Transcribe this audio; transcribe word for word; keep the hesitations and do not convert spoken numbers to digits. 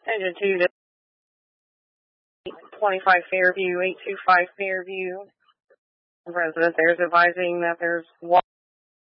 Engine two to twenty-five Fairview, eight two five Fairview. The resident there is advising that there's water